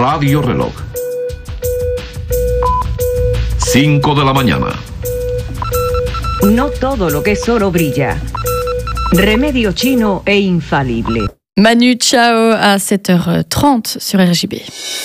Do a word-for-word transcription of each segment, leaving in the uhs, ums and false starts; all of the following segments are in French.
Radio Reloj. cinco de la mañana. No todo lo que es oro brilla. Remedio chino e infalible. Manu Chao à sept heures trente sur R J B.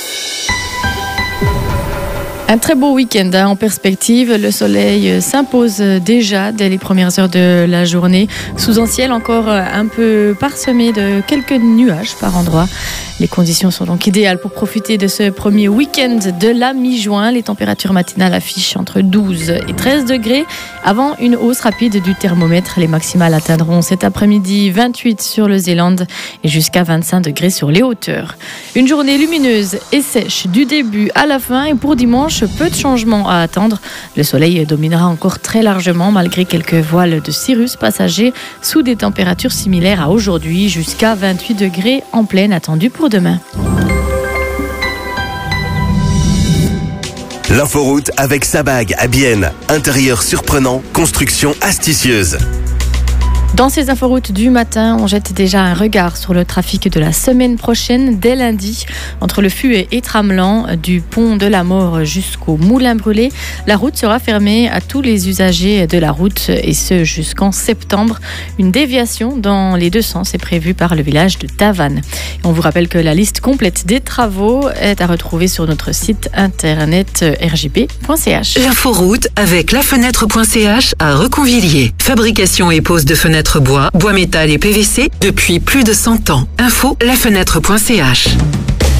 Un très beau week-end hein, en perspective. Le soleil s'impose déjà dès les premières heures de la journée, sous un ciel encore un peu parsemé de quelques nuages par endroits. Les conditions sont donc idéales pour profiter de ce premier week-end de la mi-juin. Les températures matinales affichent entre douze et treize degrés avant une hausse rapide du thermomètre. Les maximales atteindront cet après-midi vingt-huit sur le Zéland et jusqu'à vingt-cinq degrés sur les hauteurs. Une journée lumineuse et sèche du début à la fin et pour dimanche, peu de changements à attendre. Le soleil dominera encore très largement malgré quelques voiles de cirrus passagers sous des températures similaires à aujourd'hui, jusqu'à vingt-huit degrés en pleine attendue pour demain. L'inforoute avec Sabag à Bienne. Intérieur surprenant, construction astucieuse. Dans ces inforoutes du matin, on jette déjà un regard sur le trafic de la semaine prochaine, dès lundi, entre le Fuet et Tramelan, du pont de la Mort jusqu'au Moulin Brûlé. La route sera fermée à tous les usagers de la route, et ce jusqu'en septembre. Une déviation dans les deux sens est prévue par le village de Tavannes. Et on vous rappelle que la liste complète des travaux est à retrouver sur notre site internet r j b point c h. L'inforoute avec lafenêtre point c h à Reconvilliers. Fabrication et pose de fenêtres bois, bois métal et P V C depuis plus de cent ans. Info lafenêtre point c h.